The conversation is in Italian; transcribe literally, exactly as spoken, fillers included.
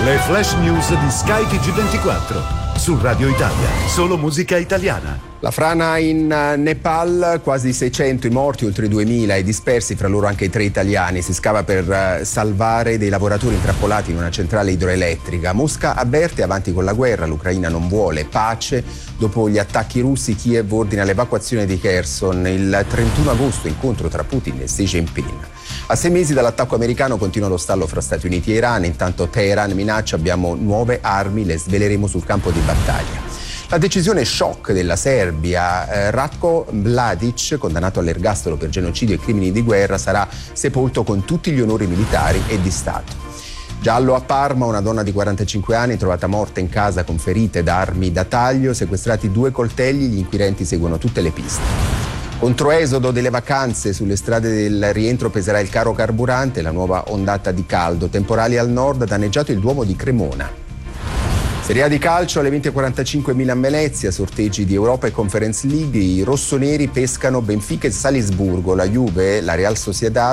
Le flash news di Sky T G ventiquattro. Su Radio Italia, solo musica italiana. La frana in Nepal, quasi seicento i morti, oltre duemila i dispersi, fra loro anche tre italiani. Si scava per salvare dei lavoratori intrappolati in una centrale idroelettrica. Mosca avverte: avanti con la guerra, l'Ucraina non vuole pace. Dopo gli attacchi russi, Kiev ordina l'evacuazione di Kherson. Il trentuno agosto, incontro tra Putin e Xi Jinping. A sei mesi dall'attacco americano continua lo stallo fra Stati Uniti e Iran. Intanto Teheran minaccia: abbiamo nuove armi, le sveleremo sul campo di battaglia. La decisione shock della Serbia, eh, Ratko Mladic, condannato all'ergastolo per genocidio e crimini di guerra, sarà sepolto con tutti gli onori militari e di Stato. Giallo a Parma, una donna di quarantacinque anni trovata morta in casa con ferite da armi da taglio, sequestrati due coltelli, gli inquirenti seguono tutte le piste. Controesodo delle vacanze, sulle strade del rientro peserà il caro carburante, la nuova ondata di caldo, temporali al nord, danneggiato il Duomo di Cremona. Serie A di calcio, alle venti e quarantacinque Milan Venezia, sorteggi di Europa e Conference League, i rossoneri pescano Benfica e Salisburgo, la Juve, la Real Sociedad